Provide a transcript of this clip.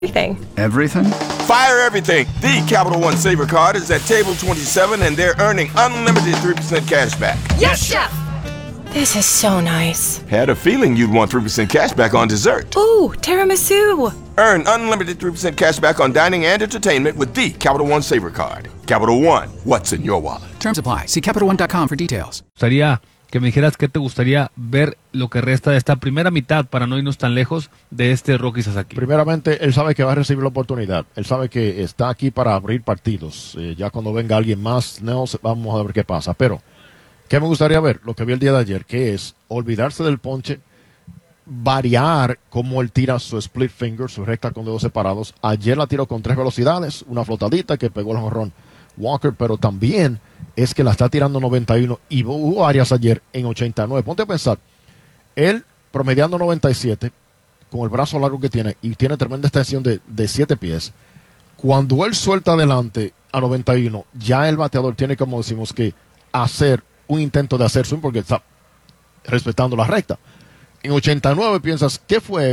Everything. Everything? Fire everything. The Capital One Saver Card is at table 27 and they're earning unlimited 3% cash back. Yes, Chef! This is so nice. Had a feeling you'd want 3% cash back on dessert. Ooh, tiramisu! Earn unlimited 3% cash back on dining and entertainment with the Capital One Saver Card. Capital One, what's in your wallet? Terms apply. See CapitalOne.com for details. Gustaría que me dijeras qué te gustaría ver lo que resta de esta primera mitad para no irnos tan lejos de este Rocky Sasaki. Primeramente, él sabe que va a recibir la oportunidad. Él sabe que está aquí para abrir partidos. Ya cuando venga alguien más, no, vamos a ver qué pasa. Pero, ¿qué me gustaría ver? Lo que vi el día de ayer, que es olvidarse del ponche, variar cómo él tira su split finger, su recta con dedos separados. Ayer la tiró con 3 velocidades, una flotadita que pegó el jonrón Walker, pero también es que la está tirando 91 y hubo áreas ayer en 89. Ponte a pensar, él promediando 97 con el brazo largo que tiene y tiene tremenda extensión de 7 pies. Cuando él suelta adelante a 91, ya el bateador tiene, como decimos, que hacer un intento de hacer swing porque está respetando la recta. En 89 piensas, ¿qué fue